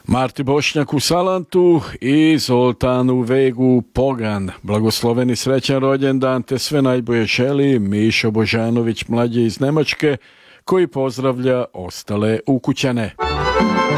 Marti Bošnjak u Salantu i Zoltanu Vegu Pogan. Blagosloveni srećan rođendan te sve najbolje želi Mišo Božanović mlađi iz Nemačke koji pozdravlja ostale ukućane.